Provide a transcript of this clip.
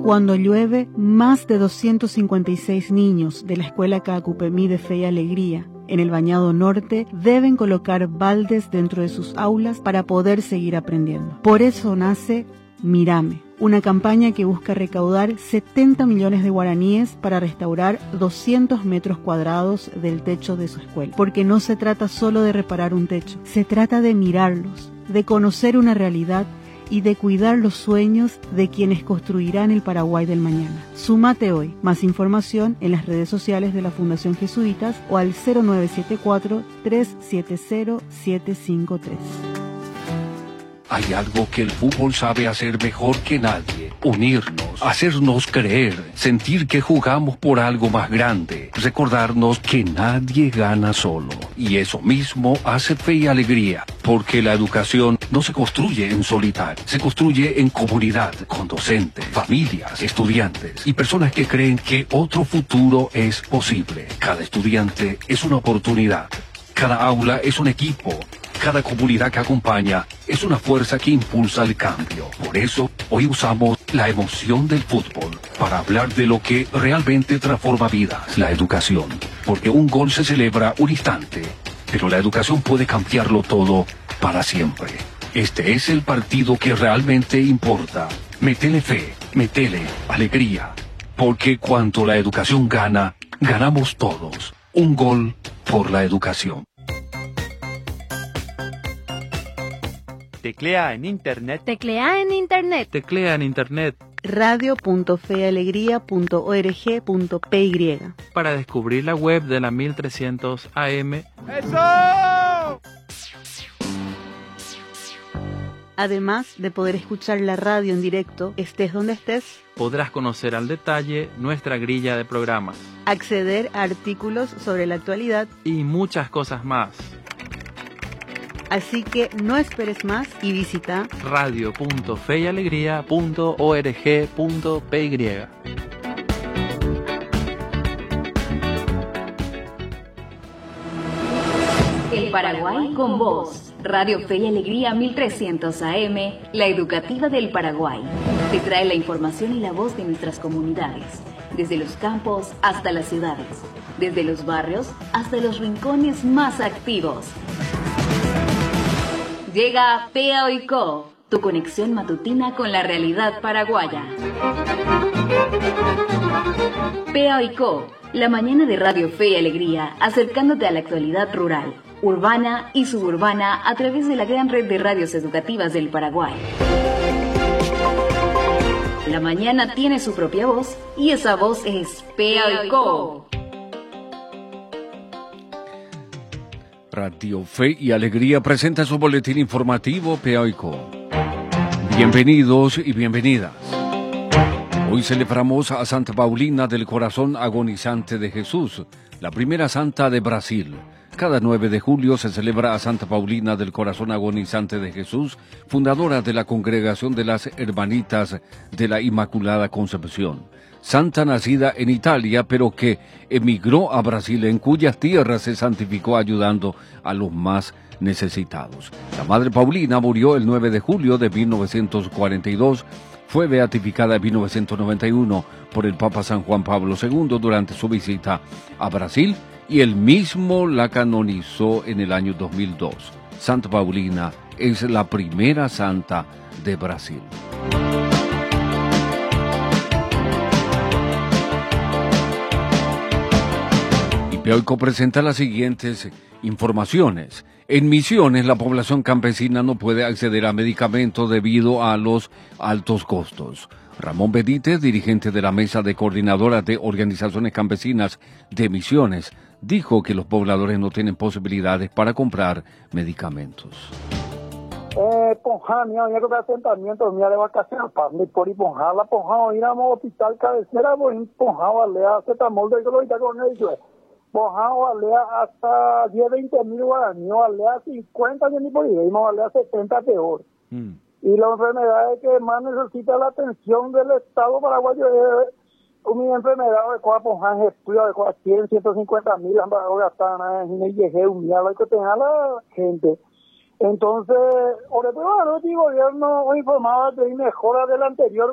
Cuando llueve, más de 256 niños de la Escuela Caacupemí de Fe y Alegría en el Bañado Norte deben colocar baldes dentro de sus aulas para poder seguir aprendiendo. Por eso nace Mírame, una campaña que busca recaudar 70 millones de guaraníes para restaurar 200 metros cuadrados del techo de su escuela. Porque no se trata solo de reparar un techo, se trata de mirarlos, de conocer una realidad y de cuidar los sueños de quienes construirán el Paraguay del mañana. Súmate hoy. Más información en las redes sociales de la Fundación Jesuitas o al 0974-370-753. Hay algo que el fútbol sabe hacer mejor que nadie: unirnos, hacernos creer, sentir que jugamos por algo más grande, recordarnos que nadie gana solo. Y eso mismo hace Fe y Alegría, porque la educación no se construye en solitario, se construye en comunidad, con docentes, familias, estudiantes y personas que creen que otro futuro es posible. Cada estudiante es una oportunidad, cada aula es un equipo. Cada comunidad que acompaña es una fuerza que impulsa el cambio. Por eso, hoy usamos la emoción del fútbol para hablar de lo que realmente transforma vidas: la educación. Porque un gol se celebra un instante, pero la educación puede cambiarlo todo para siempre. Este es el partido que realmente importa. Métele fe, métele alegría. Porque cuando la educación gana, ganamos todos. Un gol por la educación. Teclea en internet. Teclea en internet. Teclea en internet. radio.fealegría.org.py Para descubrir la web de la 1300 AM. ¡Eso! Además de poder escuchar la radio en directo, estés donde estés, Podrás conocer al detalle nuestra grilla de programas. acceder a artículos sobre la actualidad. Y muchas cosas más. Así que no esperes más y visita radio.feyalegría.org.py. El Paraguay con vos. Radio Fe y Alegría 1300 AM, la educativa del Paraguay. Te trae la información y la voz de nuestras comunidades, desde los campos hasta las ciudades, desde los barrios hasta los rincones más activos. Llega Pea Oico, tu conexión matutina con la realidad paraguaya. Pea Oico, la mañana de Radio Fe y Alegría, acercándote a la actualidad rural, urbana y suburbana a través de la gran red de radios educativas del Paraguay. La mañana tiene su propia voz y esa voz es Pea Oico. Radio Fe y Alegría presenta su boletín informativo Pea Oico. Bienvenidos y bienvenidas. Hoy celebramos a Santa Paulina del Corazón Agonizante de Jesús, la primera santa de Brasil. Cada 9 de julio se celebra a Santa Paulina del Corazón Agonizante de Jesús, fundadora de la Congregación de las Hermanitas de la Inmaculada Concepción. Santa nacida en Italia, pero que emigró a Brasil, en cuyas tierras se santificó ayudando a los más necesitados. La Madre Paulina murió el 9 de julio de 1942, fue beatificada en 1991 por el Papa San Juan Pablo II durante su visita a Brasil y él mismo la canonizó en el año 2002. Santa Paulina es la primera santa de Brasil. Pea Oico presenta las siguientes informaciones. En Misiones, la población campesina no puede acceder a medicamentos debido a los altos costos. Ramón Benítez, dirigente de la Mesa de Coordinadoras de Organizaciones Campesinas de Misiones, dijo que los pobladores no tienen posibilidades para comprar medicamentos. Ponja, mía, venía con el asentamiento mía de vacaciones, por ir Ponja, la Ponja, íbamos al hospital cabecera, por ir Ponja, vale, acetamol de clorita con ellos. Ponja, vale, hasta 10, 20 mil guaraníes, vale, 50 ni por ahí, vale, 70 peor. Y la enfermedad que más necesita la atención del Estado paraguayo es una enfermedad de cual Ponja estudia de cual 100, 150 mil, gastan en el yeje, un día, lo que tenga la gente. Entonces, ahora, pero bueno, el gobierno informaba de mejora del anterior